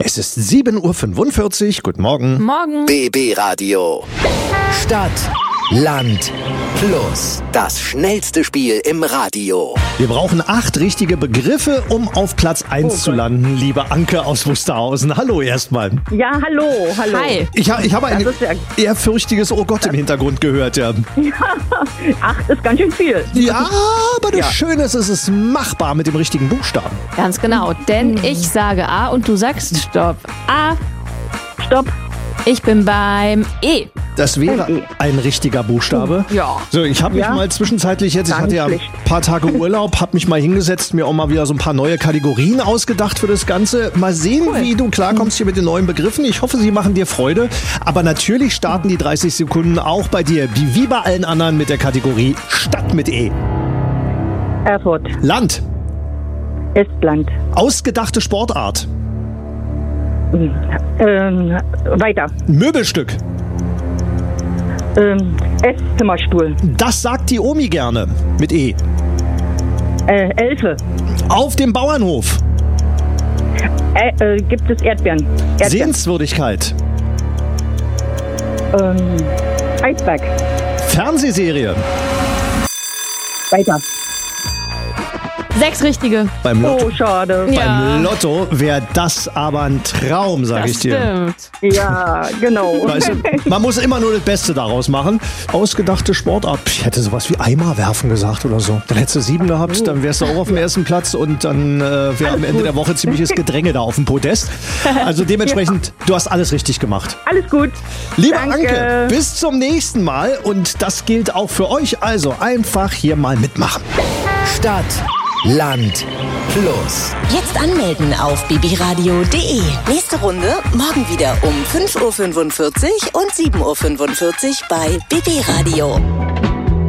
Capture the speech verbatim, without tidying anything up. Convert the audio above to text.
Es ist sieben Uhr fünfundvierzig. Guten Morgen. Morgen. B B Radio. Stadt, Land, Plus. Das schnellste Spiel im Radio. Wir brauchen acht richtige Begriffe, um auf Platz eins Oh zu Gott. landen, liebe Anke aus Wusterhausen. Hallo erstmal. Ja, hallo, hallo. Hi. Ich, ha- ich habe ein Das ist ja- ehrfürchtiges Oh Gott im Hintergrund gehört, ja. Acht ist ganz schön viel. Ja, aber das Ja. Schöne ist, es ist machbar mit dem richtigen Buchstaben. Ganz genau. Denn ich sage A und du sagst Stopp. A. Stopp. Ich bin beim E. Das wäre Okay. ein richtiger Buchstabe. Ja. So, ich habe mich Ja. mal zwischenzeitlich jetzt, ich Gar hatte nicht ja ein schlecht. paar Tage Urlaub, habe mich mal hingesetzt, mir auch mal wieder so ein paar neue Kategorien ausgedacht für das Ganze. Mal sehen, wie du klarkommst hier mit den neuen Begriffen. Ich hoffe, sie machen dir Freude. Aber natürlich starten die dreißig Sekunden auch bei dir, wie, wie bei allen anderen, mit der Kategorie Stadt mit E. Erfurt. Land. Estland. Ausgedachte Sportart. Ähm, weiter. Möbelstück. Ähm, Esszimmerstuhl. Das sagt die Omi gerne. Mit E. Äh, Elfe. Auf dem Bauernhof. Ä äh, gibt es Erdbeeren? Erdbeeren. Sehenswürdigkeit. Ähm, Eisberg. Fernsehserie. Weiter. Sechs richtige. Beim Lotto. Oh, schade. Ja. Beim Lotto wäre das aber ein Traum, sag Das ich dir. stimmt. Ja, genau. Weißt du, man muss immer nur das Beste daraus machen. Ausgedachte Sportart. Ich hätte sowas wie Eimer werfen gesagt oder so. Dann hättest du sieben gehabt, dann wärst du auch auf dem ersten Platz und dann äh, wäre am Ende der Woche ziemliches Gedränge da auf dem Podest. Also dementsprechend, du hast alles richtig gemacht. Alles gut. Liebe Danke. Anke, bis zum nächsten Mal und das gilt auch für euch. Also einfach hier mal mitmachen. Stadt, Land, Plus. Jetzt anmelden auf b b radio punkt d e. Nächste Runde morgen wieder um fünf Uhr fünfundvierzig und sieben Uhr fünfundvierzig bei B B Radio.